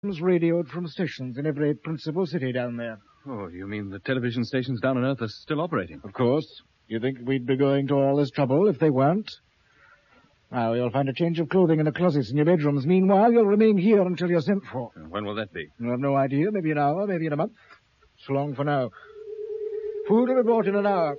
radioed from stations in every principal city down there. Oh, you mean the television stations down on Earth are still operating? Of course. You think we'd be going to all this trouble if they weren't? Now, you'll find a change of clothing in the closets in your bedrooms. Meanwhile, you'll remain here until you're sent for. When will that be? I have no idea. Maybe an hour, maybe in a month. So long for now. Food will be brought in an hour.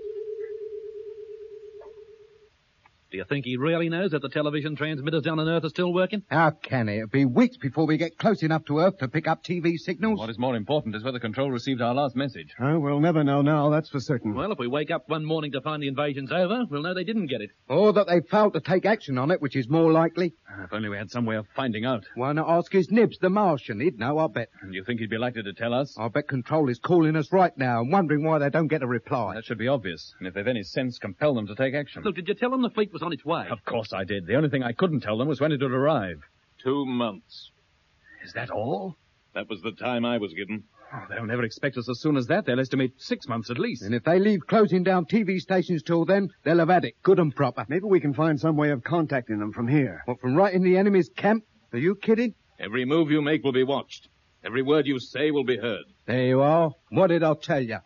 Do you think he really knows that the television transmitters down on Earth are still working? How can he? It'll be weeks before we get close enough to Earth to pick up TV signals. What is more important is whether Control received our last message. We'll never know now, that's for certain. Well, if we wake up one morning to find the invasion's over, we'll know they didn't get it. Or that they failed to take action on it, which is more likely. If only we had some way of finding out. Why not ask his nibs, the Martian? He'd know, I bet. And you think he'd be likely to tell us? I bet Control is calling us right now and wondering why they don't get a reply. That should be obvious. And if they've any sense, compel them to take action. Look, did you tell them the fleet was on its way? Of course I did. The only thing I couldn't tell them was when it would arrive. 2 months. Is that all? That was the time I was given. Oh, they'll never expect us as soon as that. They'll estimate 6 months at least. And if they leave closing down TV stations till then, they'll have had it good and proper. Maybe we can find some way of contacting them from here. What, from right in the enemy's camp? Are you kidding? Every move you make will be watched. Every word you say will be heard. There you are. What did I tell you?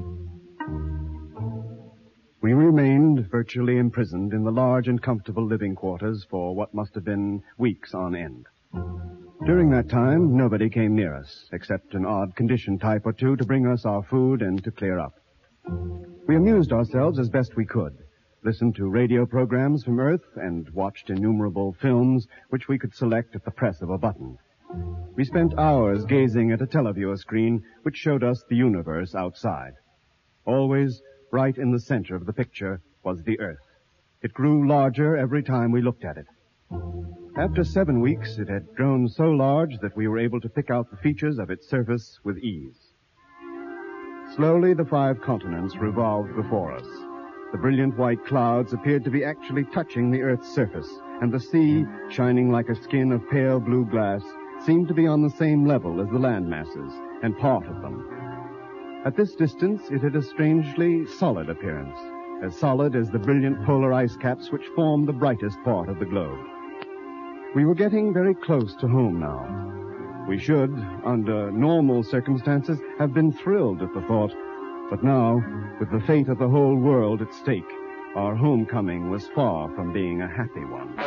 We remained virtually imprisoned in the large and comfortable living quarters for what must have been weeks on end. During that time, nobody came near us, except an odd condition type or two to bring us our food and to clear up. We amused ourselves as best we could, listened to radio programs from Earth, and watched innumerable films which we could select at the press of a button. We spent hours gazing at a televiewer screen which showed us the universe outside. Always, right in the center of the picture, was the Earth. It grew larger every time we looked at it. After 7 weeks, it had grown so large that we were able to pick out the features of its surface with ease. Slowly, the 5 continents revolved before us. The brilliant white clouds appeared to be actually touching the Earth's surface, and the sea, shining like a skin of pale blue glass, seemed to be on the same level as the land masses, and part of them. At this distance, it had a strangely solid appearance, as solid as the brilliant polar ice caps which form the brightest part of the globe. We were getting very close to home now. We should, under normal circumstances, have been thrilled at the thought, but now, with the fate of the whole world at stake, our homecoming was far from being a happy one.